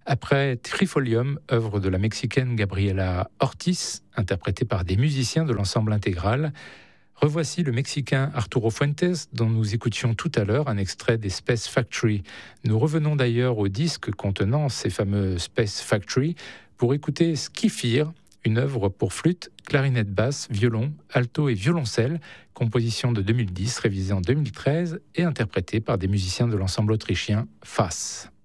Après Trifolium, œuvre de la Mexicaine Gabriela Ortiz, interprétée par des musiciens de l'ensemble intégral, revoici le Mexicain Arturo Fuentes, dont nous écoutions tout à l'heure un extrait des Space Factory. Nous revenons d'ailleurs au disque contenant ces fameux Space Factory pour écouter Skifir, une œuvre pour flûte, clarinette basse, violon, alto et violoncelle, composition de 2010, révisée en 2013 et interprétée par des musiciens de l'ensemble autrichien FAS.